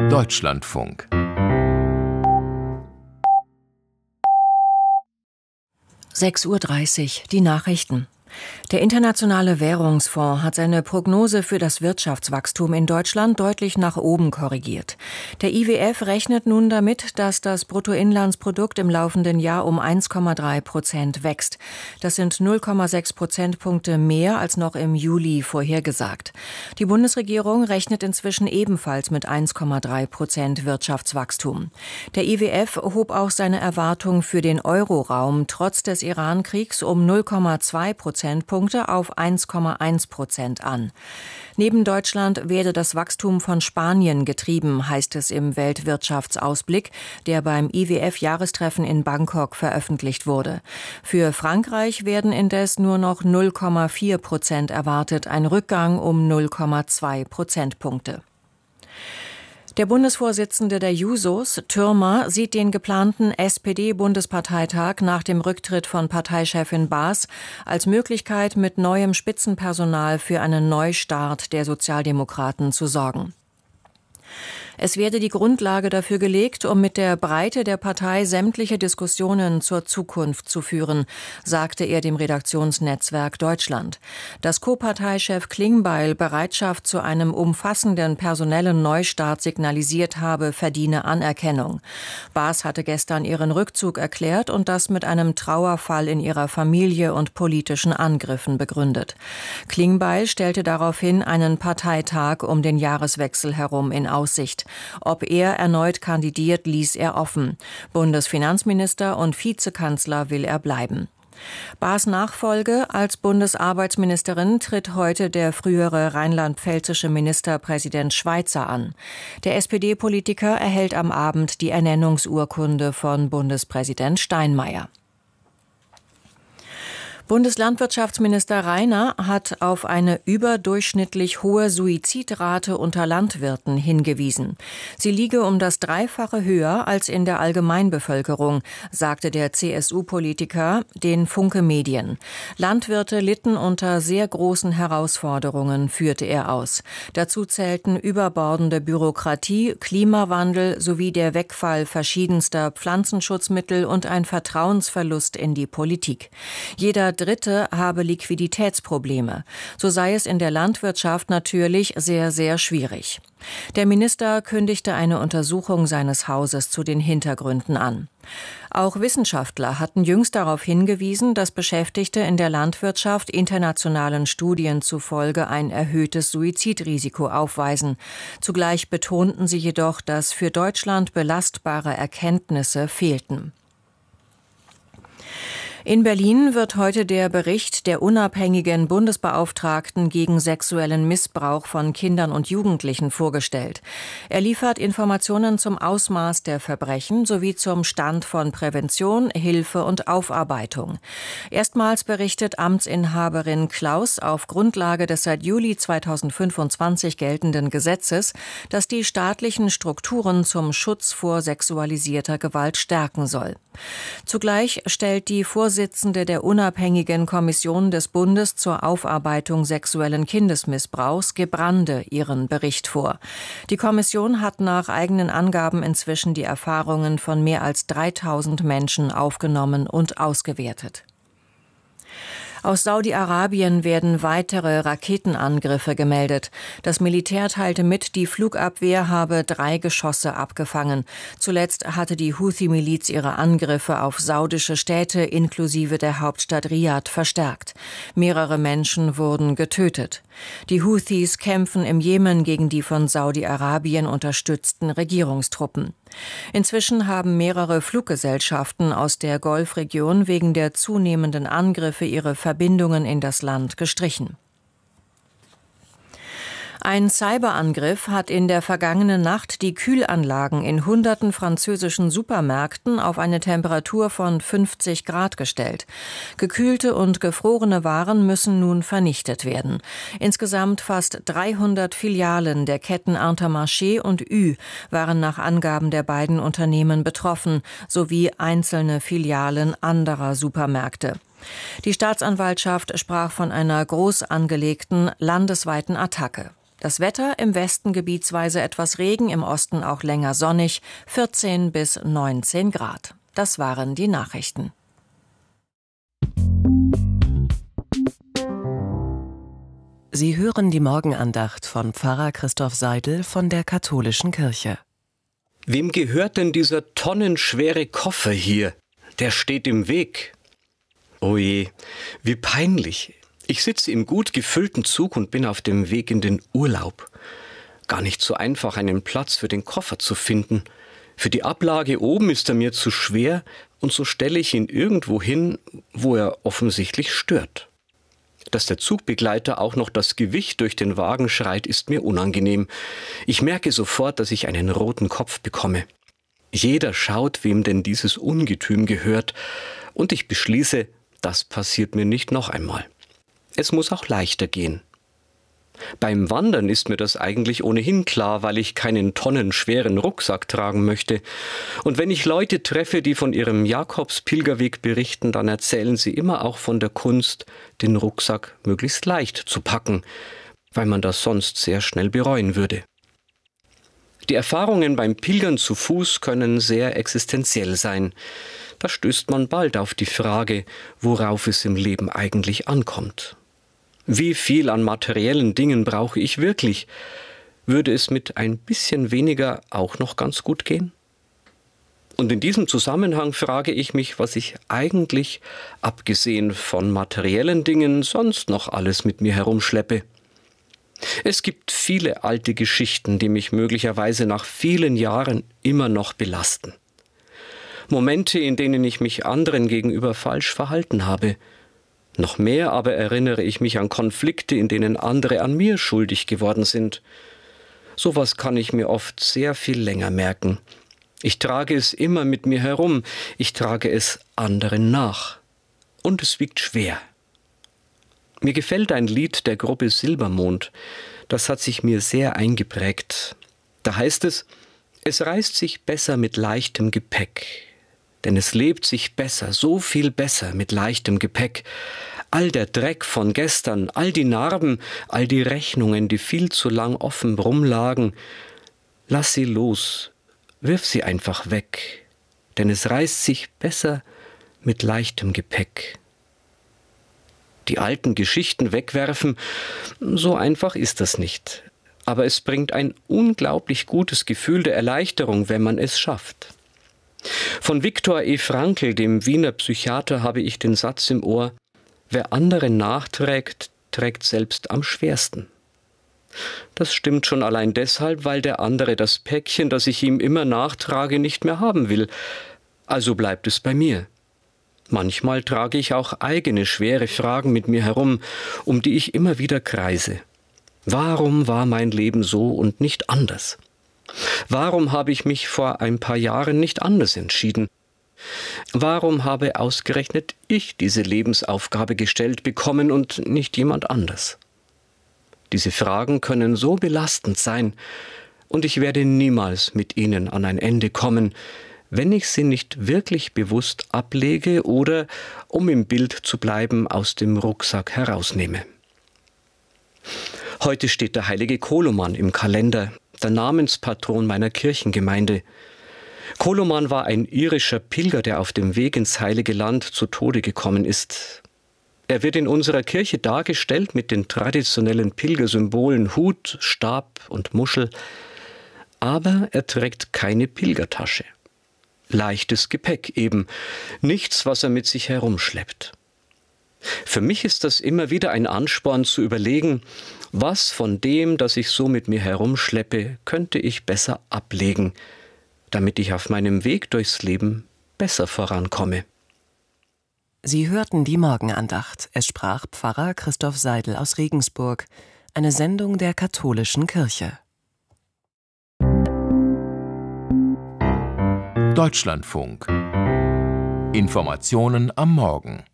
Deutschlandfunk. (6:30 Uhr), die Nachrichten. Der Internationale Währungsfonds hat seine Prognose für das Wirtschaftswachstum in Deutschland deutlich nach oben korrigiert. Der IWF rechnet nun damit, dass das Bruttoinlandsprodukt im laufenden Jahr um 1,3% wächst. Das sind 0,6 Prozentpunkte mehr als noch im Juli vorhergesagt. Die Bundesregierung rechnet inzwischen ebenfalls mit 1,3% Wirtschaftswachstum. Der IWF hob auch seine Erwartung für den Euroraum trotz des Iran-Kriegs um 0,2 Prozentpunkte auf 1,1% an. Neben Deutschland werde das Wachstum von Spanien getrieben, heißt es im Weltwirtschaftsausblick, der beim IWF-Jahrestreffen in Bangkok veröffentlicht wurde. Für Frankreich werden indes nur noch 0,4% erwartet, ein Rückgang um 0,2 Prozentpunkte. Der Bundesvorsitzende der Jusos, Thürmer, sieht den geplanten SPD-Bundesparteitag nach dem Rücktritt von Parteichefin Baas als Möglichkeit, mit neuem Spitzenpersonal für einen Neustart der Sozialdemokraten zu sorgen. Es werde die Grundlage dafür gelegt, um mit der Breite der Partei sämtliche Diskussionen zur Zukunft zu führen, sagte er dem Redaktionsnetzwerk Deutschland. Dass Co-Parteichef Klingbeil Bereitschaft zu einem umfassenden personellen Neustart signalisiert habe, verdiene Anerkennung. Baas hatte gestern ihren Rückzug erklärt und das mit einem Trauerfall in ihrer Familie und politischen Angriffen begründet. Klingbeil stellte daraufhin einen Parteitag um den Jahreswechsel herum in Aussicht. Ob er erneut kandidiert, ließ er offen. Bundesfinanzminister und Vizekanzler will er bleiben. Baas Nachfolge als Bundesarbeitsministerin tritt heute der frühere rheinland-pfälzische Ministerpräsident Schweizer an. Der SPD-Politiker erhält am Abend die Ernennungsurkunde von Bundespräsident Steinmeier. Bundeslandwirtschaftsminister Rainer hat auf eine überdurchschnittlich hohe Suizidrate unter Landwirten hingewiesen. Sie liege um das Dreifache höher als in der Allgemeinbevölkerung, sagte der CSU-Politiker den Funke Medien. Landwirte litten unter sehr großen Herausforderungen, führte er aus. Dazu zählten überbordende Bürokratie, Klimawandel sowie der Wegfall verschiedenster Pflanzenschutzmittel und ein Vertrauensverlust in die Politik. Jeder Dritte habe Liquiditätsprobleme. So sei es in der Landwirtschaft natürlich sehr, sehr schwierig. Der Minister kündigte eine Untersuchung seines Hauses zu den Hintergründen an. Auch Wissenschaftler hatten jüngst darauf hingewiesen, dass Beschäftigte in der Landwirtschaft internationalen Studien zufolge ein erhöhtes Suizidrisiko aufweisen. Zugleich betonten sie jedoch, dass für Deutschland belastbare Erkenntnisse fehlten. In Berlin wird heute der Bericht der unabhängigen Bundesbeauftragten gegen sexuellen Missbrauch von Kindern und Jugendlichen vorgestellt. Er liefert Informationen zum Ausmaß der Verbrechen sowie zum Stand von Prävention, Hilfe und Aufarbeitung. Erstmals berichtet Amtsinhaberin Klaus auf Grundlage des seit Juli 2025 geltenden Gesetzes, dass die staatlichen Strukturen zum Schutz vor sexualisierter Gewalt stärken soll. Zugleich stellt die Vorsitzende der unabhängigen Kommission des Bundes zur Aufarbeitung sexuellen Kindesmissbrauchs, Gebrande, ihren Bericht vor. Die Kommission hat nach eigenen Angaben inzwischen die Erfahrungen von mehr als 3000 Menschen aufgenommen und ausgewertet. Aus Saudi-Arabien werden weitere Raketenangriffe gemeldet. Das Militär teilte mit, die Flugabwehr habe 3 Geschosse abgefangen. Zuletzt hatte die Houthi-Miliz ihre Angriffe auf saudische Städte inklusive der Hauptstadt Riad verstärkt. Mehrere Menschen wurden getötet. Die Houthis kämpfen im Jemen gegen die von Saudi-Arabien unterstützten Regierungstruppen. Inzwischen haben mehrere Fluggesellschaften aus der Golfregion wegen der zunehmenden Angriffe ihre Verbindungen in das Land gestrichen. Ein Cyberangriff hat in der vergangenen Nacht die Kühlanlagen in hunderten französischen Supermärkten auf eine Temperatur von 50 Grad gestellt. Gekühlte und gefrorene Waren müssen nun vernichtet werden. Insgesamt fast 300 Filialen der Ketten Intermarché und Ü waren nach Angaben der beiden Unternehmen betroffen, sowie einzelne Filialen anderer Supermärkte. Die Staatsanwaltschaft sprach von einer groß angelegten landesweiten Attacke. Das Wetter im Westen gebietsweise etwas Regen, im Osten auch länger sonnig, 14 bis 19 Grad. Das waren die Nachrichten. Sie hören die Morgenandacht von Pfarrer Christoph Seidel von der Katholischen Kirche. Wem gehört denn dieser tonnenschwere Koffer hier? Der steht im Weg. Oh je, wie peinlich. Ich sitze im gut gefüllten Zug und bin auf dem Weg in den Urlaub. Gar nicht so einfach, einen Platz für den Koffer zu finden. Für die Ablage oben ist er mir zu schwer und so stelle ich ihn irgendwo hin, wo er offensichtlich stört. Dass der Zugbegleiter auch noch das Gewicht durch den Wagen schreit, ist mir unangenehm. Ich merke sofort, dass ich einen roten Kopf bekomme. Jeder schaut, wem denn dieses Ungetüm gehört, und ich beschließe, das passiert mir nicht noch einmal. Es muss auch leichter gehen. Beim Wandern ist mir das eigentlich ohnehin klar, weil ich keinen tonnenschweren Rucksack tragen möchte. Und wenn ich Leute treffe, die von ihrem Jakobspilgerweg berichten, dann erzählen sie immer auch von der Kunst, den Rucksack möglichst leicht zu packen, weil man das sonst sehr schnell bereuen würde. Die Erfahrungen beim Pilgern zu Fuß können sehr existenziell sein. Da stößt man bald auf die Frage, worauf es im Leben eigentlich ankommt. Wie viel an materiellen Dingen brauche ich wirklich? Würde es mit ein bisschen weniger auch noch ganz gut gehen? Und in diesem Zusammenhang frage ich mich, was ich eigentlich, abgesehen von materiellen Dingen, sonst noch alles mit mir herumschleppe. Es gibt viele alte Geschichten, die mich möglicherweise nach vielen Jahren immer noch belasten. Momente, in denen ich mich anderen gegenüber falsch verhalten habe. Noch mehr aber erinnere ich mich an Konflikte, in denen andere an mir schuldig geworden sind. Sowas kann ich mir oft sehr viel länger merken. Ich trage es immer mit mir herum, ich trage es anderen nach. Und es wiegt schwer. Mir gefällt ein Lied der Gruppe Silbermond. Das hat sich mir sehr eingeprägt. Da heißt es: Es reist sich besser mit leichtem Gepäck. Denn es lebt sich besser, so viel besser mit leichtem Gepäck. All der Dreck von gestern, all die Narben, all die Rechnungen, die viel zu lang offen rumlagen, lass sie los, wirf sie einfach weg. Denn es reißt sich besser mit leichtem Gepäck. Die alten Geschichten wegwerfen, so einfach ist das nicht. Aber es bringt ein unglaublich gutes Gefühl der Erleichterung, wenn man es schafft. Von Viktor E. Frankl, dem Wiener Psychiater, habe ich den Satz im Ohr: Wer anderen nachträgt, trägt selbst am schwersten. Das stimmt schon allein deshalb, weil der andere das Päckchen, das ich ihm immer nachtrage, nicht mehr haben will. Also bleibt es bei mir. Manchmal trage ich auch eigene schwere Fragen mit mir herum, um die ich immer wieder kreise. Warum war mein Leben so und nicht anders? Warum habe ich mich vor ein paar Jahren nicht anders entschieden? Warum habe ausgerechnet ich diese Lebensaufgabe gestellt bekommen und nicht jemand anders? Diese Fragen können so belastend sein, und ich werde niemals mit ihnen an ein Ende kommen, wenn ich sie nicht wirklich bewusst ablege oder, um im Bild zu bleiben, aus dem Rucksack herausnehme. Heute steht der heilige Koloman im Kalender, der Namenspatron meiner Kirchengemeinde. Koloman war ein irischer Pilger, der auf dem Weg ins Heilige Land zu Tode gekommen ist. Er wird in unserer Kirche dargestellt mit den traditionellen Pilgersymbolen Hut, Stab und Muschel, aber er trägt keine Pilgertasche. Leichtes Gepäck eben, nichts, was er mit sich herumschleppt. Für mich ist das immer wieder ein Ansporn zu überlegen, was von dem, das ich so mit mir herumschleppe, könnte ich besser ablegen, damit ich auf meinem Weg durchs Leben besser vorankomme. Sie hörten die Morgenandacht. Es sprach Pfarrer Christoph Seidel aus Regensburg, eine Sendung der Katholischen Kirche. Deutschlandfunk. Informationen am Morgen.